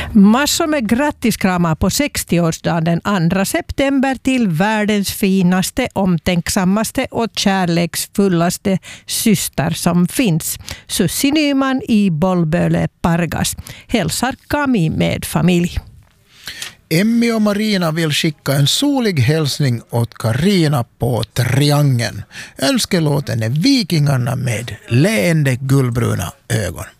Massor med grattiskramar på 60-årsdagen den 2 september till världens finaste, omtänksammaste och kärleksfullaste syster som finns. Sussi Nyman i Bollböle Pargas. Hälsar Kami med familj. Emmy och Marina vill skicka en solig hälsning åt Karina på Triangeln. Önskelåten är Vikingarna med leende gullbruna ögon.